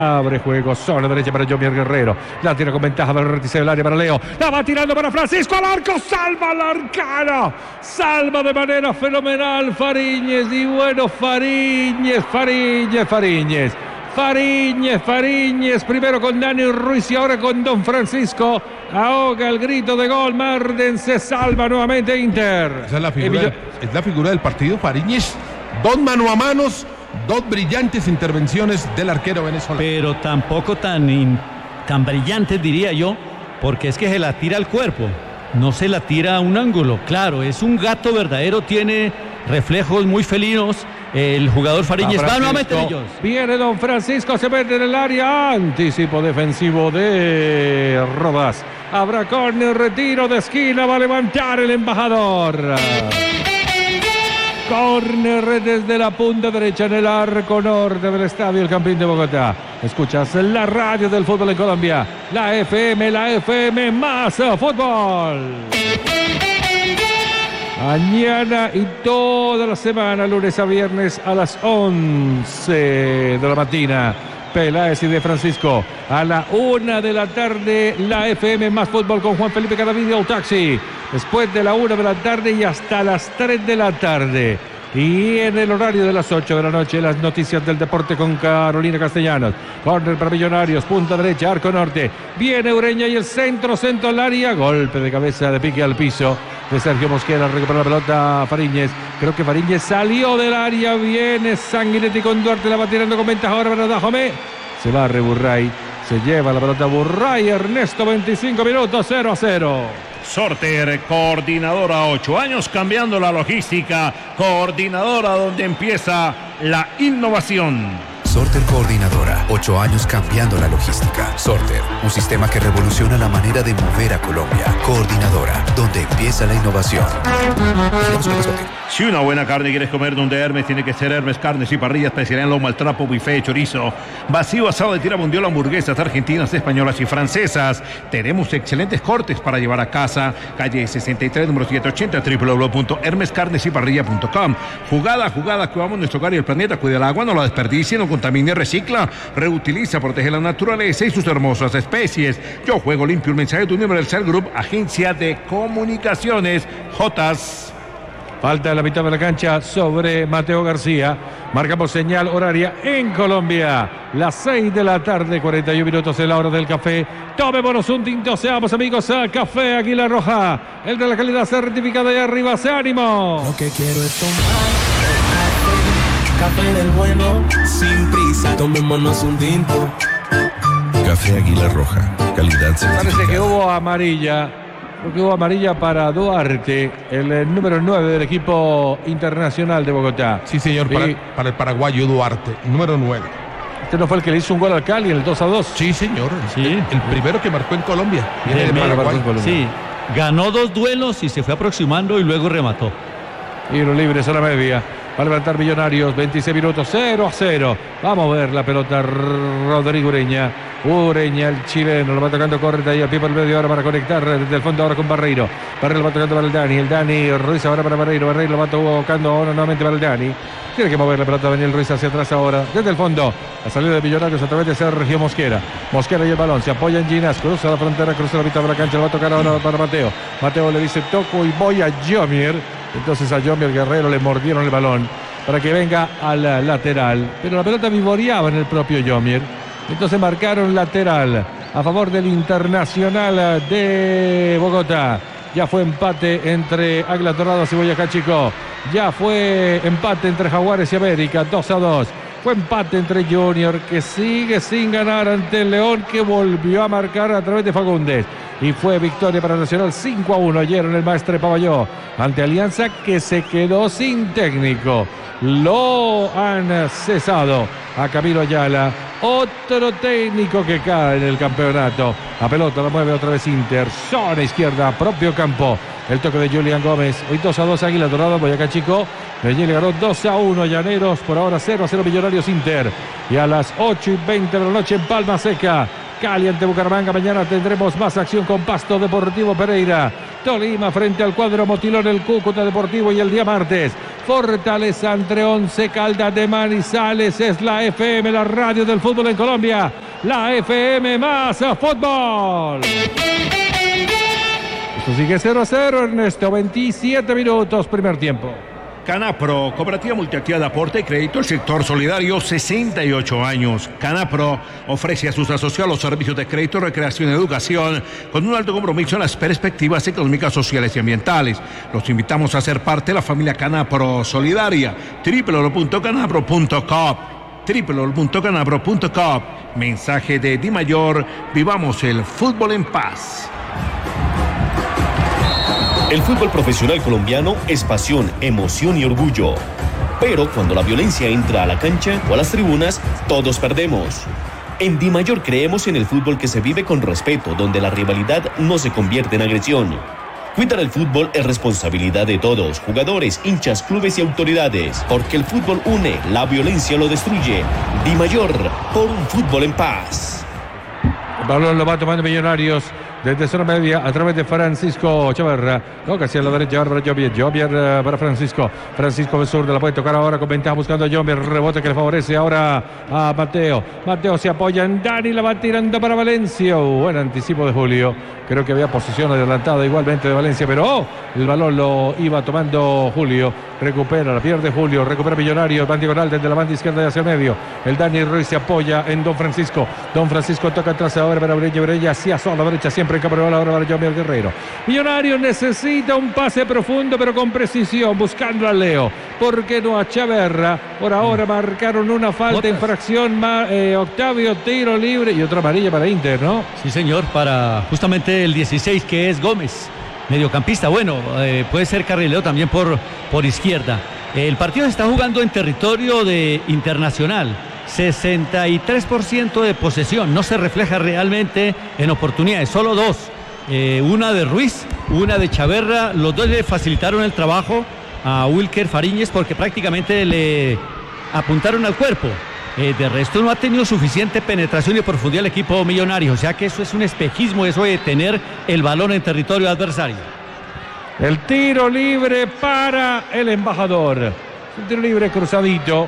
Abre juego, zona derecha para Jomier Guerrero. La tira con ventaja para el vértice del área para Leo. La va tirando para Francisco al arco. Salva al arcano. Salva de manera fenomenal Fariñez. Y bueno, Fariñez. Primero con Dani Ruiz y ahora con Don Francisco. Ahoga el grito de gol. Marden se salva nuevamente Inter. Esa es la figura del partido. Fariñez. Dos mano a manos. Dos brillantes intervenciones del arquero venezolano. Pero tampoco tan brillantes, diría yo, porque es que se la tira al cuerpo, no se la tira a un ángulo. Claro, es un gato verdadero, tiene reflejos muy felinos. El jugador Fariñez va nuevamente ellos. Viene Don Francisco, se mete en el área. Anticipo defensivo de Rodas. Habrá córner, retiro de esquina, va a levantar el embajador. Córner desde la punta derecha en el arco norte del estadio El Campín de Bogotá. Escuchas la radio del fútbol en Colombia. La FM más fútbol. Mañana y toda la semana, lunes a viernes a las 11 de la mañana. Peláez y de Francisco. A la 1 de la tarde, la FM más fútbol con Juan Felipe Cadavid y Taxi. Después de la 1 de la tarde y hasta las 3 de la tarde. Y en el horario de las 8 de la noche, las noticias del deporte con Carolina Castellanos. Córner para Millonarios, punta derecha, arco norte. Viene Ureña y el centro al área. Golpe de cabeza de pique al piso de Sergio Mosquera. Recupera la pelota Fariñez. Creo que Fariñez salió del área. Viene Sanguinetti con Duarte. La va tirando con ventaja ahora para Dajomé. Se va Burray. Se lleva la pelota Burray. Ernesto, 25 minutos, 0-0. Sorter, coordinadora, 8 años cambiando la logística. Coordinadora donde empieza la innovación. Sorter Coordinadora, 8 años cambiando la logística. Sorter, un sistema que revoluciona la manera de mover a Colombia. Coordinadora, donde empieza la innovación. Si una buena carne quieres comer donde Hermes, tiene que ser Hermes Carnes y Parrilla, especialidad en lomo, al trapo, buffet, chorizo, vacío, asado de tira mundial, hamburguesas argentinas, españolas y francesas. Tenemos excelentes cortes para llevar a casa. Calle 63, número 780, www.hermescarnesyparrilla.com. Jugada, cuidamos nuestro hogar y el planeta. Cuida el agua, no la desperdicie, no contamine, recicla, reutiliza, protege la naturaleza y sus hermosas especies. Yo juego limpio. Un mensaje de Universal Group, agencia de comunicaciones. Jotas. Falta de la mitad de la cancha sobre Mateo García. Marcamos señal horaria en Colombia. Las 6 de la tarde, 41 minutos en la hora del café. Tomémonos un tinto, seamos amigos a Café Águila Roja. El de la calidad certificada y arriba, se ánimo. Lo que quiero es tomar café del bueno, sin prisa. Tomémonos un tinto. Café Águila Roja, calidad certificada. Parece que hubo amarilla. Porque hubo amarilla para Duarte, el número 9 del equipo internacional de Bogotá. Sí, señor, para el paraguayo Duarte, número 9. Este no fue el que le hizo un gol al Cali en el 2-2. Sí, señor. Sí. El primero que marcó en Colombia. Viene de Paraguay. Sí, ganó 2 duelos y se fue aproximando y luego remató. Tiro libre a la media. Va a levantar Millonarios, 26 minutos, 0-0. Vamos a ver la pelota, Rodrigo Ureña. Ureña, el chileno, lo va tocando, corre ahí al pie por el medio ahora para conectar desde el fondo ahora con Barreiro. Barreiro lo va tocando para el Dani Ruiz ahora para Barreiro. Barreiro lo va tocando ahora nuevamente para el Dani. Tiene que mover la pelota Daniel Ruiz hacia atrás ahora, desde el fondo. La salida de Millonarios a través de Sergio Mosquera. Mosquera y el balón, se apoya en Ginás, cruza la frontera, cruza la mitad de la cancha, lo va a tocar ahora para Mateo. Mateo le dice toco y voy a Jomier. Entonces a Jomier Guerrero le mordieron el balón para que venga al lateral. Pero la pelota vivoreaba en el propio Jomier. Entonces marcaron lateral a favor del Internacional de Bogotá. Ya fue empate entre Águilas Doradas y Boyacá Chico. Ya fue empate entre Jaguares y América, 2-2. Fue empate entre Junior, que sigue sin ganar ante el León, que volvió a marcar a través de Fagundes. Y fue victoria para Nacional 5-1 ayer en el Maestre Pavalló ante Alianza, que se quedó sin técnico. Lo han cesado a Camilo Ayala, otro técnico que cae en el campeonato. La pelota la mueve otra vez Inter, zona izquierda, propio campo. El toque de Julián Gómez. Hoy 2-2 Águilas Doradas, Boyacá Chico. Medellín le ganó 2-1 Llaneros. Por ahora 0-0 Millonarios Inter. Y a las 8:20 de la noche en Palma Seca, Cali ante Bucaramanga. Mañana tendremos más acción con Pasto Deportivo Pereira. Tolima frente al cuadro Motilón, el Cúcuta Deportivo. Y el día martes Fortaleza entre 11 Caldas de Manizales. Es la FM, la radio del fútbol en Colombia. La FM más fútbol. Esto sigue 0-0, Ernesto. 27 minutos, primer tiempo. Canapro, Cooperativa Multiactiva de Aporte y Crédito, el sector solidario, 68 años. Canapro ofrece a sus asociados los servicios de crédito, recreación y educación con un alto compromiso en las perspectivas económicas, sociales y ambientales. Los invitamos a ser parte de la familia Canapro Solidaria. www.canapro.com www.canapro.com. Mensaje de Di Mayor, vivamos el fútbol en paz. El fútbol profesional colombiano es pasión, emoción y orgullo. Pero cuando la violencia entra a la cancha o a las tribunas, todos perdemos. En Di Mayor creemos en el fútbol que se vive con respeto, donde la rivalidad no se convierte en agresión. Cuidar el fútbol es responsabilidad de todos, jugadores, hinchas, clubes y autoridades, porque el fútbol une, la violencia lo destruye. Di Mayor, por un fútbol en paz. El balón lo va tomando Millonarios desde zona media a través de Francisco Chaverra. Toca hacia la derecha ahora para Jovier. Jovier para Francisco. Francisco de zurda la puede tocar ahora con ventaja buscando a Jovier. Rebote que le favorece ahora a Mateo. Mateo se apoya en Dani. La va tirando para Valencia. Buen anticipo de Julio. Creo que había posición adelantada igualmente de Valencia, pero el balón lo iba tomando Julio. Recupera, la pierde Julio. Recupera Millonarios. Van diagonal desde la banda izquierda y hacia el medio. El Dani Ruiz se apoya en Don Francisco. Don Francisco toca atrás ahora para Ureña. Ureña hacia la derecha siempre en campo de bola ahora para Jovier Guerrero. Millonarios necesita un pase profundo pero con precisión, buscando a Leo. ¿Por qué no a Chaverra? Por ahora marcaron una falta, infracción. Octavio, tiro libre y otra amarilla para Inter, ¿no? Sí, señor, para justamente el 16 que es Gómez, mediocampista. Bueno, puede ser carrilero también por izquierda. El partido se está jugando en territorio de Internacional. 63% de posesión, no se refleja realmente en oportunidades, solo dos, una de Ruiz, una de Chaverra. Los dos le facilitaron el trabajo a Wilker Fariñez porque prácticamente le apuntaron al cuerpo. De resto no ha tenido suficiente penetración y profundidad el equipo millonario, o sea que eso es un espejismo, eso de tener el balón en territorio adversario. El tiro libre para el embajador, un tiro libre cruzadito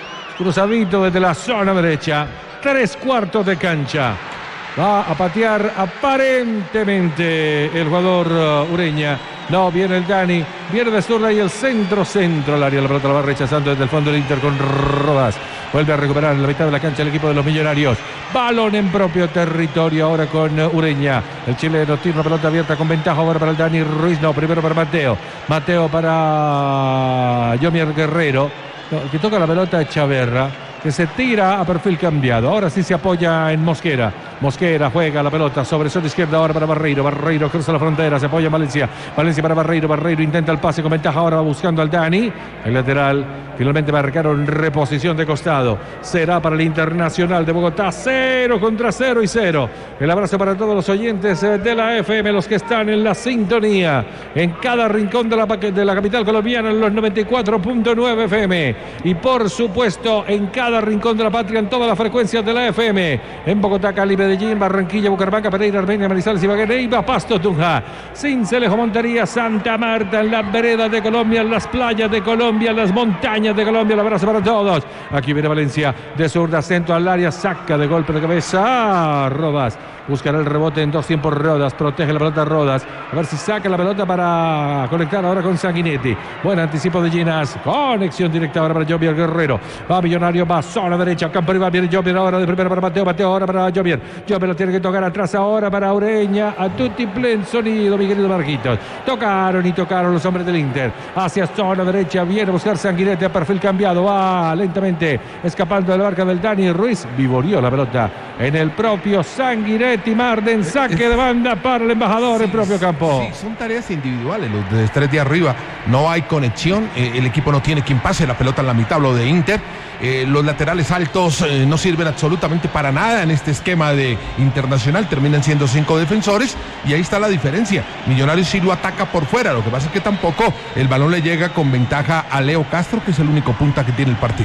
desde la zona derecha, 3/4 de cancha. Va a patear aparentemente el jugador Ureña. No, viene el Dani, viene de zurda y el centro al área. La pelota la va rechazando desde el fondo del Inter con Rodas. Vuelve a recuperar en la mitad de la cancha el equipo de los Millonarios. Balón en propio territorio ahora con Ureña. El chileno tiene una pelota abierta con ventaja ahora para el Dani Ruiz. No, primero para Mateo. Mateo para Jovier Guerrero. No, el que toca la pelota es Chaverra, que se tira a perfil cambiado. Ahora sí se apoya en Mosquera. Mosquera juega la pelota sobre zona izquierda ahora para Barreiro. Barreiro cruza la frontera, se apoya en Valencia. Valencia para Barreiro. Barreiro intenta el pase con ventaja. Ahora va buscando al Dani. El lateral finalmente marcaron reposición de costado. Será para el Internacional de Bogotá. 0-0 y 0. El abrazo para todos los oyentes de la FM, los que están en la sintonía en cada rincón de la capital colombiana en los 94.9 FM. Y por supuesto en cada rincón de la patria en todas las frecuencias de la FM. En Bogotá, Cali, Medellín, Barranquilla, Bucaramanga, Pereira, Armenia, Manizales, Ibagué, Neiva, Pasto, Tunja, Sincelejo, Montería, Santa Marta, en las veredas de Colombia, en las playas de Colombia, en las montañas de Colombia. El abrazo para todos. Aquí viene Valencia de zurda, centro al área, saca de golpe de cabeza. Rodas buscará el rebote en dos tiempos. Rodas protege la pelota. Rodas a ver si saca la pelota para conectar ahora con Sanguinetti. Buen anticipo de Ginás. Conexión directa ahora para Jovier Guerrero. Va Millonario, va zona derecha, campo rival, viene Jovier ahora de primera para Mateo. Mateo ahora para Jovier. Jovier lo tiene que tocar atrás ahora para Ureña. A tutti plen sonido, mi querido Marquitos. Tocaron los hombres del Inter. Hacia zona derecha, viene a buscar Sanguinetti a perfil cambiado. Va lentamente escapando de la barca del Dani Ruiz. Vivoreó la pelota en el propio Sanguinetti. Marden, saque de banda para el embajador en propio campo. Sí, son tareas individuales, los de tres de arriba. No hay conexión, el equipo no tiene quien pase la pelota en la mitad, lo de Inter. Los laterales altos no sirven absolutamente para nada en este esquema de Internacional. Terminan siendo 5 defensores y ahí está la diferencia. Millonarios sí lo ataca por fuera, lo que pasa es que tampoco el balón le llega con ventaja a Leo Castro, que es el único punta que tiene el partido.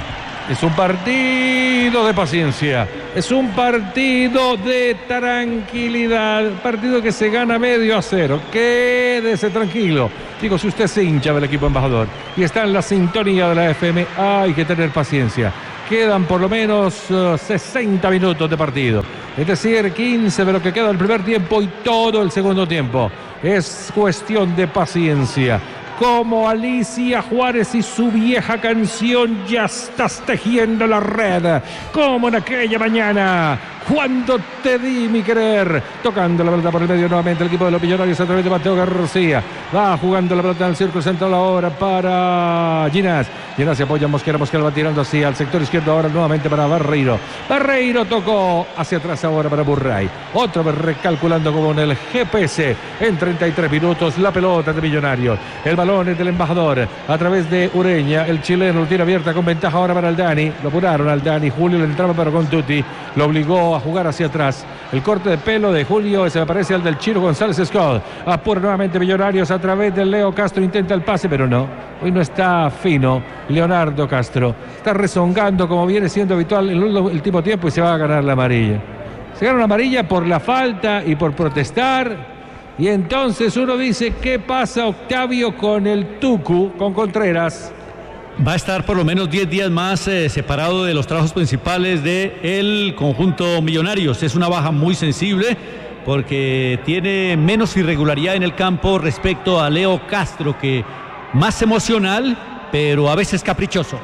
Es un partido de paciencia, es un partido de tranquilidad, partido que se gana 0-0. Quédese tranquilo. Digo, si usted se hincha del equipo embajador y está en la sintonía de la FM, hay que tener paciencia. Quedan por lo menos 60 minutos de partido. Es decir, 15 de lo que queda del primer tiempo y todo el segundo tiempo. Es cuestión de paciencia. Como Alicia Juárez y su vieja canción, ya estás tejiendo la red. Como en aquella mañana, cuando te di mi querer. Tocando la pelota por el medio nuevamente el equipo de los Millonarios a través de Mateo García. Va jugando la pelota en el círculo central ahora para Ginás. Ginás se apoya a Mosquera. Mosquera va tirando así al sector izquierdo ahora nuevamente para Barreiro. Barreiro tocó hacia atrás ahora para Burray. Otra vez recalculando como en el GPS. En 33 minutos la pelota de Millonarios. El balón es del embajador a través de Ureña. El chileno lo tira abierta con ventaja ahora para Aldani. Lo apuraron al Dani. Julio le entraba pero con Tutti. Lo obligó a jugar hacia atrás. El corte de pelo de Julio se me parece al del Chiro González Scott. Apura nuevamente Millonarios a través de Leo Castro. Intenta el pase pero no. Hoy no está fino Leonardo Castro. Está rezongando como viene siendo habitual el último tiempo y se va a ganar la amarilla. Se gana una amarilla por la falta y por protestar. Y entonces uno dice, ¿qué pasa, Octavio, con el Tucu, con Contreras? Va a estar por lo menos 10 días más separado de los trabajos principales del conjunto Millonarios. Es una baja muy sensible porque tiene menos irregularidad en el campo respecto a Leo Castro, que más emocional, pero a veces caprichoso.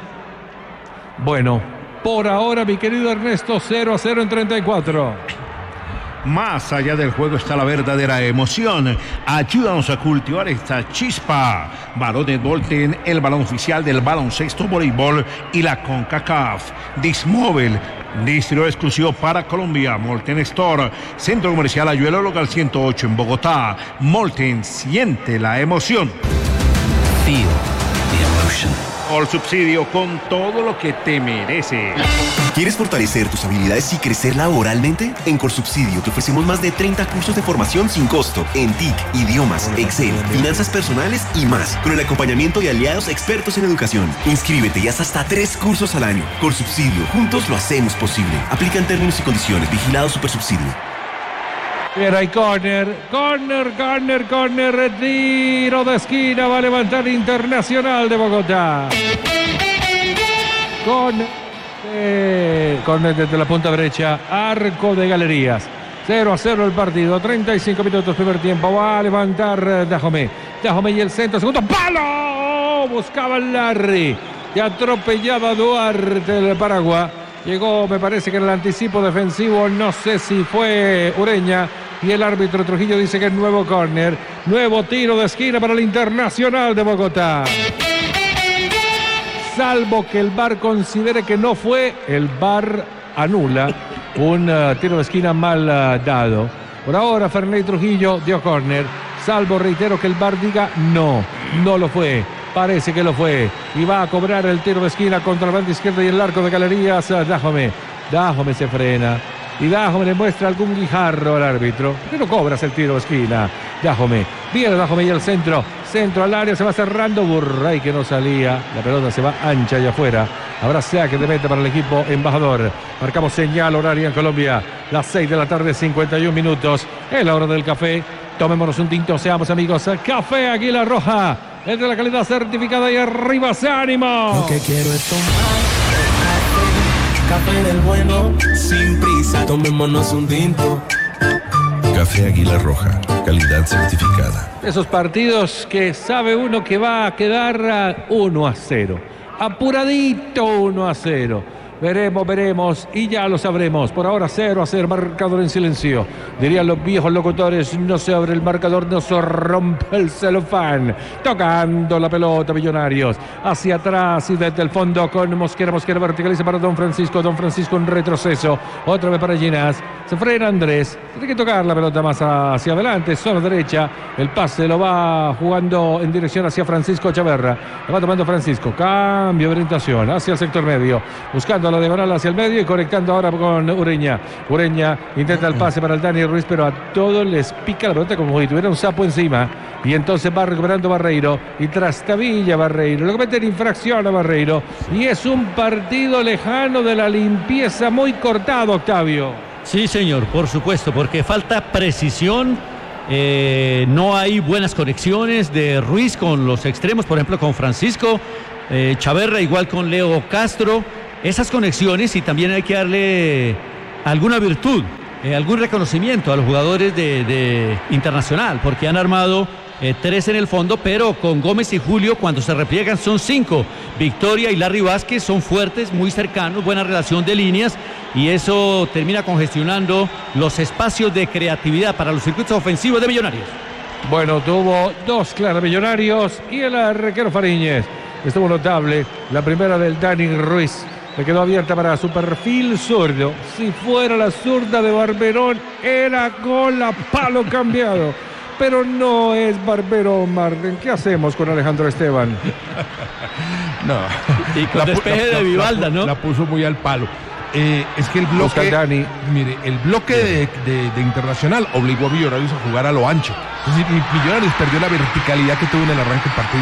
Bueno, por ahora, mi querido Ernesto, 0-0 en 34. Más allá del juego está la verdadera emoción. Ayúdanos a cultivar esta chispa. Balones Volten, el balón oficial del baloncesto, voleibol y la CONCACAF. Dismóvil, distribuidor exclusivo para Colombia. Molten Store, Centro Comercial Ayuelo, local 108 en Bogotá. Molten, siente la emoción. Feel the emotion. All Subsidio, con todo lo que te merece. ¿Quieres fortalecer tus habilidades y crecer laboralmente? En Colsubsidio te ofrecemos más de 30 cursos de formación sin costo en TIC, idiomas, Excel, finanzas personales y más, con el acompañamiento de aliados expertos en educación. Inscríbete y haz hasta 3 cursos al año. Colsubsidio, juntos lo hacemos posible. Aplican términos y condiciones. Vigilado Supersubsidio. Bien, hay corner, tiro de esquina, va a levantar Internacional de Bogotá. Corner desde la punta derecha, arco de Galerías. 0-0 el partido, 35 minutos primer tiempo, va a levantar Dajomé y el centro, segundo palo, buscaba el Larry, y atropellaba Duarte del Paraguay. Llegó, me parece que en el anticipo defensivo, no sé si fue Ureña, y el árbitro Trujillo dice que es nuevo córner, nuevo tiro de esquina para el Internacional de Bogotá. Salvo que el VAR considere que no fue, el VAR anula un tiro de esquina mal dado. Por ahora, Ferney Trujillo dio córner, salvo, reitero, que el VAR diga no lo fue. Parece que lo fue y va a cobrar el tiro de esquina contra la banda izquierda y el arco de Galerías. Dajomé se frena y Dajomé le muestra algún guijarro al árbitro. ¿Por qué no cobras el tiro de esquina? Dajomé, viene Dajomé y el centro al área, se va cerrando. Burray que no salía, la pelota se va ancha y afuera. Habrá saque de meta para el equipo embajador. Marcamos señal horaria en Colombia, las 6 de la tarde, 51 minutos. Es la hora del café. Tomémonos un tinto, seamos amigos. Café Águila Roja, es de la calidad certificada, y arriba ese ánimo. Lo que quiero es tomar café del bueno, sin prisa, tomémonos un tinto. Café Águila Roja, calidad certificada. Esos partidos que sabe uno que va a quedar 1-0. Apuradito 1-0. Veremos y ya lo sabremos. Por ahora 0-0, marcador en silencio. Dirían los viejos locutores, no se abre el marcador, no se rompe el celofán. Tocando la pelota Millonarios. Hacia atrás y desde el fondo con Mosquera verticaliza para Don Francisco en retroceso. Otra vez para Ginás. Se frena Andrés. Tiene que tocar la pelota más hacia adelante, zona derecha. El pase lo va jugando en dirección hacia Francisco Chaverra. Lo va tomando Francisco. Cambio de orientación hacia el sector medio. Buscando buscando la diagonal hacia el medio y conectando ahora con Ureña. Ureña intenta el pase para el Dani Ruiz, pero a todos les pica la pelota como si tuviera un sapo encima. Y entonces va recuperando Barreiro y trastabilla Barreiro. Le cometen infracción a Barreiro. Y es un partido lejano de la limpieza, muy cortado, Octavio. Sí, señor, por supuesto, porque falta precisión. No hay buenas conexiones de Ruiz con los extremos, por ejemplo con Francisco Chaverra, igual con Leo Castro. Esas conexiones, y también hay que darle alguna virtud, algún reconocimiento a los jugadores de Internacional, porque han armado 3 en el fondo, pero con Gómez y Julio cuando se repliegan son 5. Victoria y Larry Vázquez son fuertes, muy cercanos, buena relación de líneas, y eso termina congestionando los espacios de creatividad para los circuitos ofensivos de Millonarios. Bueno, tuvo 2 claras Millonarios y el arquero Fariñez estuvo notable. La primera del Dani Ruiz, le quedó abierta para su perfil zurdo. Si fuera la zurda de Barberón, era gol a palo cambiado. Pero no es Barberón, Marden. ¿Qué hacemos con Alejandro Esteban? No. Y con despeje de Vivalda, ¿no? La puso muy al palo. Es que el bloque, mire, el bloque de Internacional obligó a Millonarios a jugar a lo ancho. Es decir, Millonarios perdió la verticalidad que tuvo en el arranque del partido.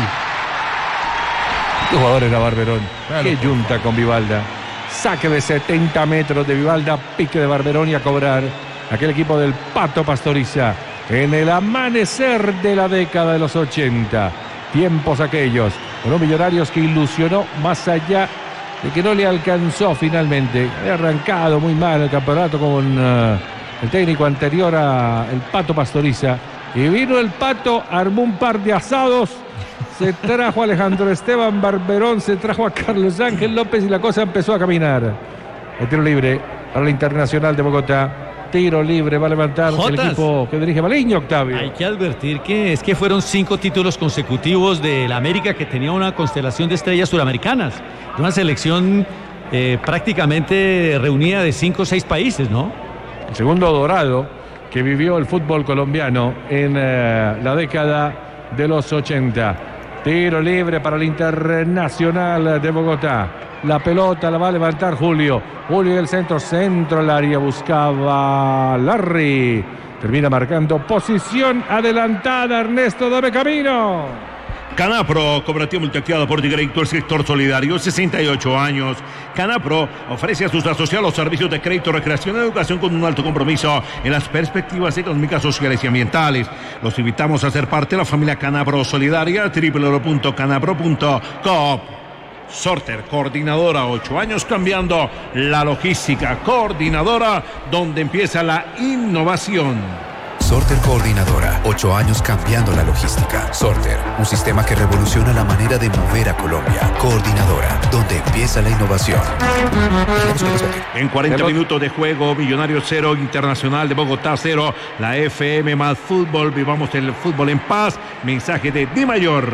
¿Qué jugador era Barberón? Qué yunta con Vivalda. Saque de 70 metros de Vivalda, pique de Barberón y a cobrar aquel equipo del Pato Pastoriza. En el amanecer de la década de los 80. Tiempos aquellos. Con Millonarios que ilusionó más allá de que no le alcanzó finalmente. Había arrancado muy mal el campeonato con el técnico anterior a el Pato Pastoriza. Y vino el Pato, armó un par de asados. Se trajo a Alejandro Esteban Barberón, se trajo a Carlos Ángel López y la cosa empezó a caminar. El tiro libre para el Internacional de Bogotá. Tiro libre, va a levantar el equipo que dirige Baliño, Octavio. Hay que advertir que fueron 5 títulos consecutivos de la América, que tenía una constelación de estrellas suramericanas. Una selección prácticamente reunida de 5 o 6 países, ¿no? El segundo dorado que vivió el fútbol colombiano en la década de los 80. Tiro libre para el Internacional de Bogotá. La pelota la va a levantar Julio. Julio del centro al área. Buscaba Larry. Termina marcando posición adelantada Ernesto Dame Camino. Canapro, cooperativa multiactivada por crédito, el sector solidario, 68 años. Canapro ofrece a sus asociados servicios de crédito, recreación y educación con un alto compromiso en las perspectivas económicas, sociales y ambientales. Los invitamos a ser parte de la familia Canapro Solidaria, www.canapro.coop. Sorter, coordinadora, 8 años cambiando la logística. Coordinadora, donde empieza la innovación. Sorter Coordinadora, 8 años cambiando la logística. Sorter, un sistema que revoluciona la manera de mover a Colombia. Coordinadora, donde empieza la innovación. En 40 minutos de juego, Millonarios 0, Internacional de Bogotá 0, la FM más fútbol, vivamos el fútbol en paz. Mensaje de Di Mayor.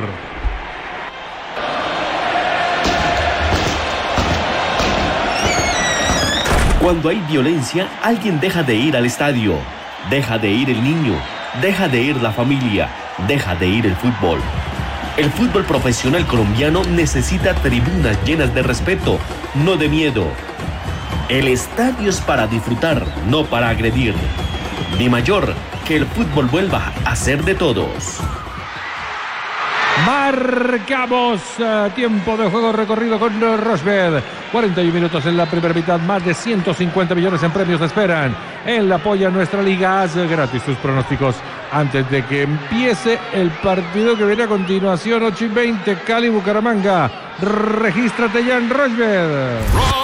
Cuando hay violencia, alguien deja de ir al estadio. Deja de ir el niño, deja de ir la familia, deja de ir el fútbol. El fútbol profesional colombiano necesita tribunas llenas de respeto, no de miedo. El estadio es para disfrutar, no para agredir. Di Mayor, que el fútbol vuelva a ser de todos. Marcamos tiempo de juego recorrido con Rochbet. 41 minutos en la primera mitad. Más de 150 millones en premios te esperan en la Polla Nuestra Liga. Haz gratis tus pronósticos antes de que empiece el partido que viene a continuación. 8:20, Cali Bucaramanga. Regístrate ya en Rochbet.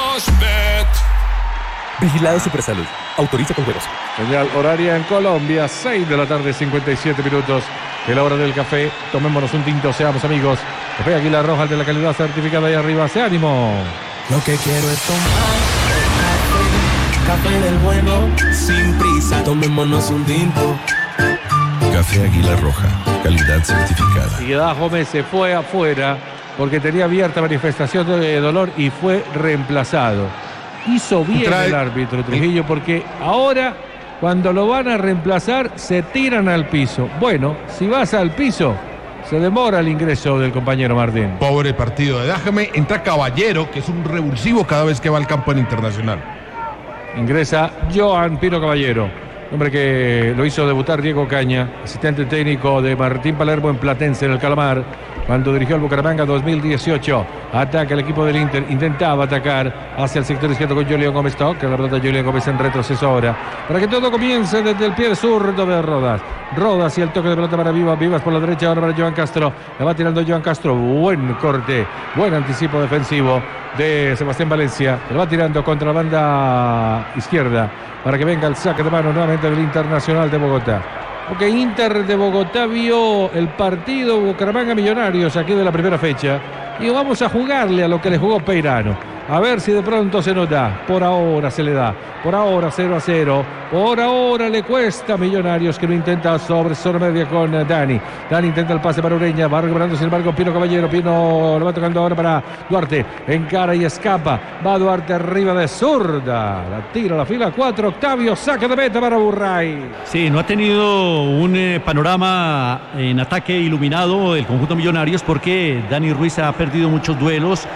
Vigilado Supersalud. Autoriza con juegos. Señal horaria en Colombia, 6 de la tarde, 57 minutos. Es la hora del café. Tomémonos un tinto, seamos amigos. Café Águila Roja, de la calidad certificada ahí arriba. ¡Se ánimo! Lo que quiero es tomar café del bueno, sin prisa. Tomémonos un tinto. Café Águila Roja, calidad certificada. Y Gómez se fue afuera porque tenía abierta manifestación de dolor y fue reemplazado. Hizo bien el árbitro Trujillo, porque ahora cuando lo van a reemplazar se tiran al piso. Bueno, si vas al piso, Se demora el ingreso del compañero Martín. Pobre partido de Dájame. Entra Caballero, que es un revulsivo cada vez que va al campo en Internacional. Ingresa Joan Pino Caballero, hombre que lo hizo debutar Diego Caña, asistente técnico de Martín Palermo en Platense, en el Calamar, cuando dirigió al Bucaramanga 2018. Ataca el equipo del Inter, intentaba atacar hacia el sector izquierdo con Julián Gómez. Toca la pelota Julián Gómez en retroceso ahora, para que todo comience desde el pie zurdo de Rodas. Rodas y el toque de pelota para Vivas. Vivas por la derecha ahora para Joan Castro. La va tirando Joan Castro. Buen corte, buen anticipo defensivo de Sebastián Valencia. La va tirando contra la banda izquierda para que venga el saque de mano nuevamente del Internacional de Bogotá. Porque Inter de Bogotá vio el partido Bucaramanga Millonarios aquí de la primera fecha y vamos a jugarle a lo que le jugó Peirano. A ver si de pronto se nos da. Por ahora se le da. Por ahora 0-0. Por ahora le cuesta a Millonarios, que lo intenta sobre zona media con Dani. Dani intenta el pase para Ureña. Va recuperando sin embargo Pino Caballero. Pino lo va tocando ahora para Duarte. Encara y escapa. Va Duarte arriba de zurda. La tira a la fila 4. Octavio. Saque de meta para Burray. Sí, no ha tenido un panorama en ataque iluminado el conjunto Millonarios porque Dani Ruiz ha perdido muchos duelos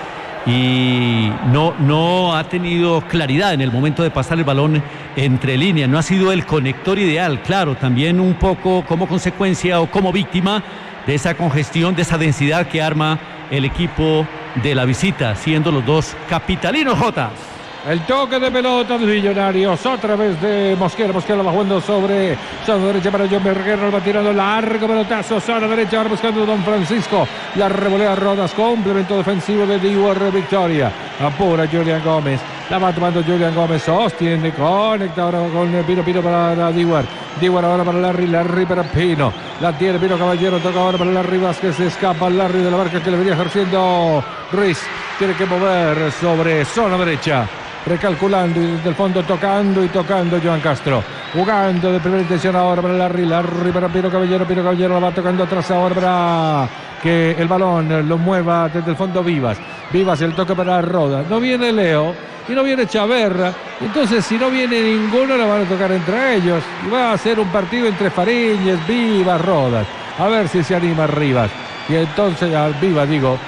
y no ha tenido claridad en el momento de pasar el balón entre líneas, no ha sido el conector ideal, claro, también un poco como consecuencia o como víctima de esa congestión, de esa densidad que arma el equipo de la visita, siendo los dos capitalinos Jotas. El toque de pelota de Millonarios, otra vez de Mosquera. Mosquera va jugando sobre zona derecha para John Berguero, va tirando largo pelotazo, zona derecha, ahora buscando Don Francisco. La revolea Rodas, complemento defensivo de Diwer Victoria. Apura Julián Gómez, la va tomando Julián Gómez, sostiene, conecta ahora con Pino para Diwer. Diwer ahora para Larry para Pino. La tiene Pino Caballero, toca ahora para Larry Vázquez, se escapa Larry de la marca que le venía ejerciendo Ruiz. Tiene que mover sobre zona derecha. Recalculando y desde el fondo tocando Joan Castro, jugando de primera intención ahora para Larry para Pino Caballero la va tocando atrás ahora para que el balón lo mueva desde el fondo Vivas, el toque para Rodas, no viene Leo y no viene Chaverra, entonces si no viene ninguno lo van a tocar entre ellos y va a ser un partido entre Fariñez, Vivas, Rodas, a ver si se anima Rivas y entonces a Vivas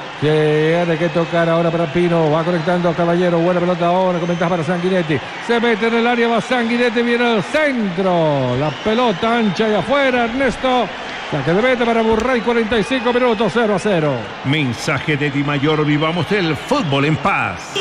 tiene que tocar ahora para Pino, va conectando a Caballero, buena pelota ahora, con ventaja para Sanguinetti, se mete en el área, va Sanguinetti, viene al centro, la pelota ancha y afuera, Ernesto, saque de meta para Burray, 45 minutos, 0-0. Mensaje de Di Mayor, vivamos el fútbol en paz.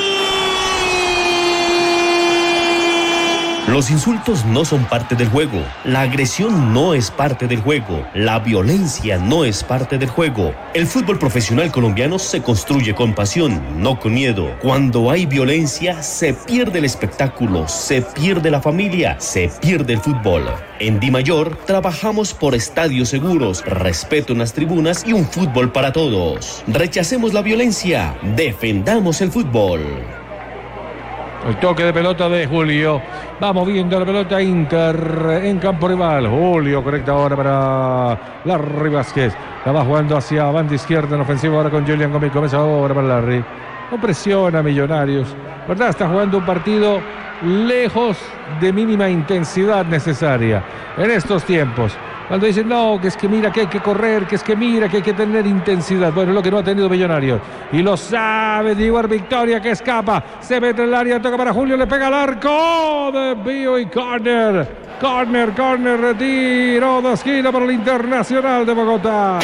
Los insultos no son parte del juego, la agresión no es parte del juego, la violencia no es parte del juego. El fútbol profesional colombiano se construye con pasión, no con miedo. Cuando hay violencia, se pierde el espectáculo, se pierde la familia, se pierde el fútbol. En Di Mayor trabajamos por estadios seguros, respeto en las tribunas y un fútbol para todos. Rechacemos la violencia, defendamos el fútbol. El toque de pelota de Julio. Va moviendo la pelota Inter en campo rival. Julio conecta ahora para Larry Vázquez. La va jugando hacia banda izquierda en ofensiva ahora con Julián Gómez. Comienza ahora para Larry. No presiona a Millonarios. ¿Verdad? Está jugando un partido lejos de mínima intensidad necesaria en estos tiempos. Cuando dicen, no, que es que mira que hay que correr, que es que mira que hay que tener intensidad. Bueno, es lo que no ha tenido Millonarios. Y lo sabe Diego Victoria, que escapa. Se mete en el área, toca para Julio, le pega al arco. Desvío y córner. Córner, retiro de esquina para el Internacional de Bogotá.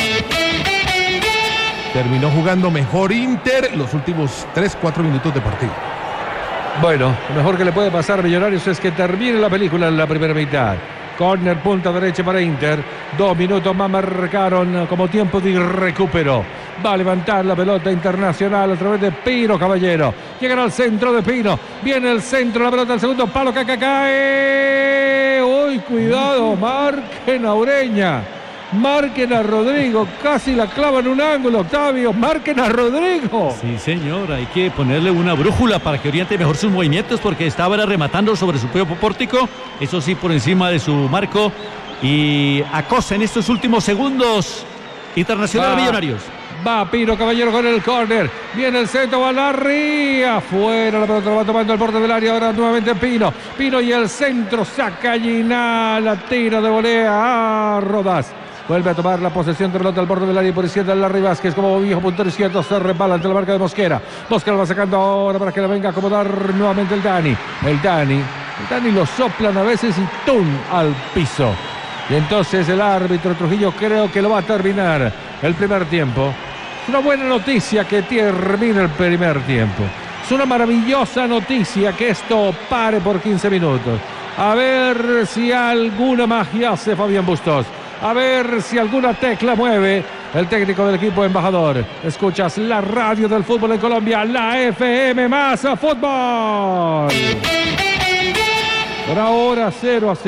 Terminó jugando mejor Inter los últimos 3-4 minutos de partido. Bueno, lo mejor que le puede pasar a Millonarios es que termine la película en la primera mitad. Córner, punta derecha para Inter. 2 minutos más marcaron como tiempo de recupero. Va a levantar la pelota Internacional a través de Pino Caballero. Llegan al centro de Pino. Viene el centro, la pelota al segundo palo. Cae. Uy, cuidado, marquen a Ureña. Marquen a Rodrigo, casi la clava en un ángulo, Octavio, marquen a Rodrigo. Sí, señor, hay que ponerle una brújula para que oriente mejor sus movimientos porque estaba rematando sobre su propio pórtico, eso sí, por encima de su marco y acosa en estos últimos segundos Internacional Millonarios. Va Pino Caballero con el córner. Viene el centro, va Larry. Afuera, la pelota va tomando el borde del área. Ahora nuevamente Pino. Pino y el centro. Saca Gina. La tira de volea a Rodas. Vuelve a tomar la posesión de pelota al borde del área por izquierda de Larry Vázquez como viejo puntero izquierdo. Se resbala ante la marca de Mosquera. Mosquera va sacando ahora para que le venga a acomodar nuevamente el Dani. El Dani lo soplan a veces y ¡tum! Al piso. Y entonces el árbitro Trujillo creo que lo va a terminar el primer tiempo. Es una buena noticia que termine el primer tiempo. Es una maravillosa noticia que esto pare por 15 minutos. A ver si alguna magia hace Fabián Bustos. A ver si alguna tecla mueve el técnico del equipo embajador. Escuchas la radio del fútbol en Colombia, la FM más Fútbol. Por ahora 0-0.